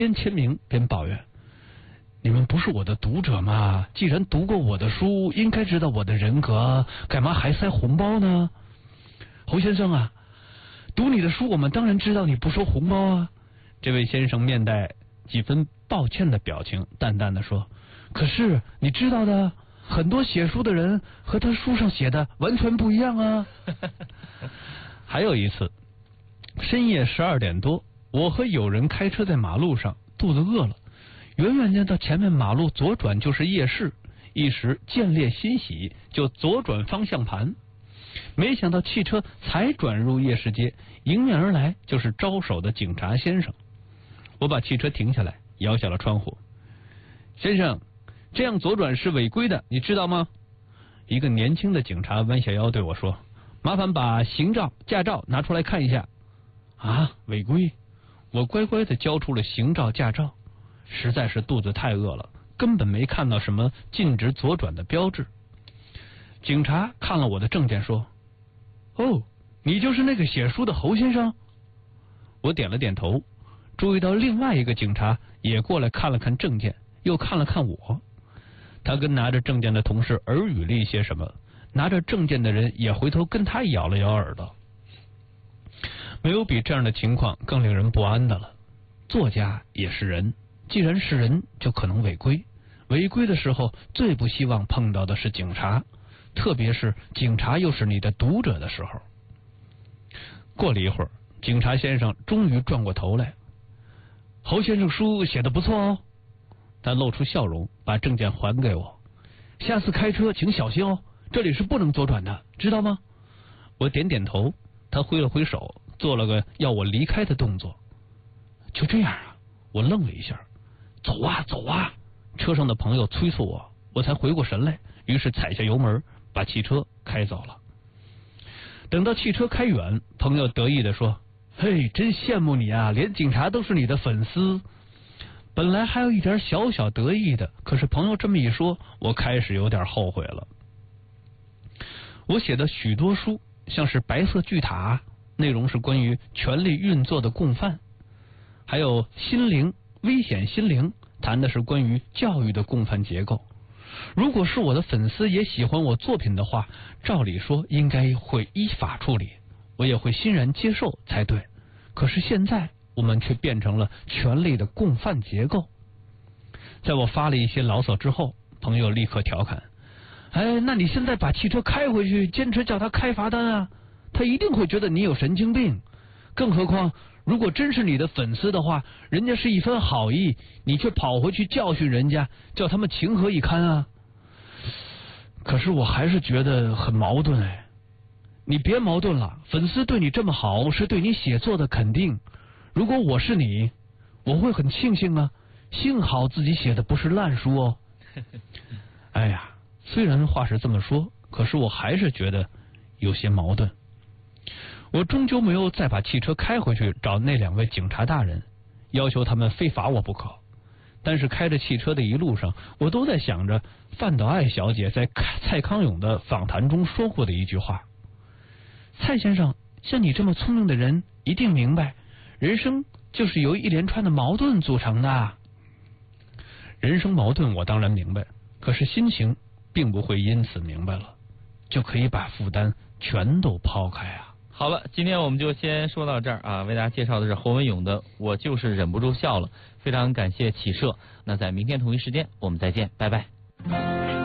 边签名边抱怨：“你们不是我的读者吗？既然读过我的书，应该知道我的人格，干嘛还塞红包呢？”侯先生啊，读你的书，我们当然知道你不收红包啊。这位先生面带几分抱歉的表情，淡淡的说：“可是你知道的，很多写书的人和他书上写的完全不一样啊。”还有一次，深夜12点多，我和友人开车在马路上，肚子饿了，远远见到前面马路左转就是夜市，一时见猎欣喜，就左转方向盘。没想到汽车才转入夜市街，迎面而来就是招手的警察先生。我把汽车停下来，摇下了窗户：“先生，这样左转是违规的，你知道吗？”一个年轻的警察弯下腰对我说：“麻烦把行照、驾照拿出来看一下。”啊，违规！我乖乖的交出了行照、驾照。实在是肚子太饿了，根本没看到什么禁止左转的标志。警察看了我的证件说：“哦，你就是那个写书的侯先生？”我点了点头，注意到另外一个警察也过来看了看证件，又看了看我。他跟拿着证件的同事耳语了一些什么，拿着证件的人也回头跟他咬了咬耳朵。没有比这样的情况更令人不安的了。作家也是人，既然是人，就可能违规。违规的时候，最不希望碰到的是警察，特别是警察又是你的读者的时候。过了一会儿，警察先生终于转过头来：“侯先生书写得不错哦。”他露出笑容，把证件还给我：“下次开车请小心哦，这里是不能左转的，知道吗？”我点点头，他挥了挥手，做了个要我离开的动作。就这样啊，我愣了一下：“走啊走啊！”车上的朋友催促我，我才回过神来，于是踩下油门，把汽车开走了。等到汽车开远，朋友得意地说：“嘿，真羡慕你啊，连警察都是你的粉丝。”本来还有一点小小得意的，可是朋友这么一说，我开始有点后悔了。我写的许多书，像是《白色巨塔》，内容是关于权力运作的共犯；还有《心灵危险心灵》，谈的是关于教育的共犯结构。如果是我的粉丝也喜欢我作品的话，照理说应该会依法处理，我也会欣然接受才对。可是现在我们却变成了权力的共犯结构。在我发了一些牢骚之后，朋友立刻调侃：“哎，那你现在把汽车开回去，坚持叫他开罚单啊，他一定会觉得你有神经病。更何况如果真是你的粉丝的话，人家是一番好意，你却跑回去教训人家，叫他们情何以堪啊！”可是我还是觉得很矛盾哎。你别矛盾了，粉丝对你这么好，是对你写作的肯定。如果我是你，我会很庆幸啊，幸好自己写的不是烂书哦。哎呀，虽然话是这么说，可是我还是觉得有些矛盾。我终究没有再把汽车开回去找那2位警察大人，要求他们非罚我不可。但是开着汽车的一路上，我都在想着范岛爱小姐在蔡康永的访谈中说过的一句话：“蔡先生，像你这么聪明的人一定明白，人生就是由一连串的矛盾组成的。”人生矛盾我当然明白，可是心情并不会因此明白了，就可以把负担全都抛开啊。 好了，今天我们就先说到这儿啊。为大家介绍的是侯文勇的《我就是忍不住笑了》，非常感谢启社。那在明天同一时间我们再见，拜拜。